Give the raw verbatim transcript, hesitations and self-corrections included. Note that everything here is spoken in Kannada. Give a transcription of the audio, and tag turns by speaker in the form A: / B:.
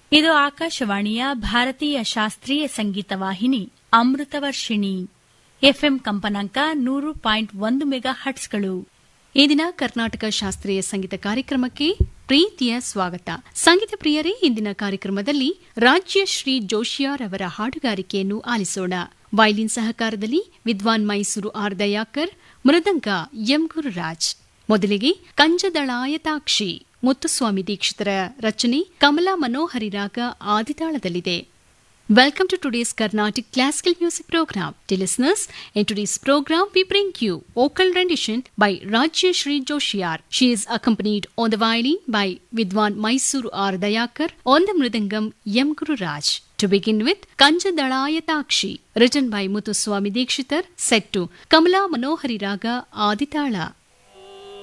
A: ಇದು ಆಕಾಶವಾಣಿಯ ಭಾರತೀಯ ಶಾಸ್ತ್ರೀಯ ಸಂಗೀತ ವಾಹಿನಿ ಅಮೃತವರ್ಷಿಣಿ. ಎಫ್ಎಂ ಕಂಪನಾಂಕ ನೂರು ಪಾಯಿಂಟ್ ಒಂದು ಮೆಗಾ ಹಟ್ಸ್ಗಳು.
B: ಈ ದಿನ ಕರ್ನಾಟಕ ಶಾಸ್ತ್ರೀಯ ಸಂಗೀತ ಕಾರ್ಯಕ್ರಮಕ್ಕೆ ಪ್ರೀತಿಯ ಸ್ವಾಗತ. ಸಂಗೀತ ಪ್ರಿಯರೇ, ಇಂದಿನ ಕಾರ್ಯಕ್ರಮದಲ್ಲಿ ರಾಜ್ಯಶ್ರೀ ಜೋಶಿಯಾರ್ ಅವರ ಹಾಡುಗಾರಿಕೆಯನ್ನು ಆಲಿಸೋಣ. ವೈಲಿನ್ ಸಹಕಾರದಲ್ಲಿ ವಿದ್ವಾನ್ ಮೈಸೂರು ಆರ್ ದಯಾಕರ್, ಮೃದಂಗ ಎಂ ಗುರುರಾಜ್. ಮೊದಲಿಗೆ ಕಂಜದಳಾಯತಾಕ್ಷಿ ಮುತ್ತುಸ್ವಾಮಿ ದೀಕ್ಷಿತರ ರಚನೆ, ಕಮಲಾ ಮನೋಹರಿ ರಾಗ ಆದಿತಾಳದಲ್ಲಿದೆ. Welcome to today's Carnatic Classical Music Program. Dear listeners, in today's program we bring you vocal rendition by Rajyashree Joshiyar. She is accompanied on the violin by Vidwan Mysuru R. Dayakar, on the mridangam M. Gururaj. To begin with, Kanjadalayataakshi, written by Muthuswami Dikshitar, set to Kamala Manohari Raga Aditala.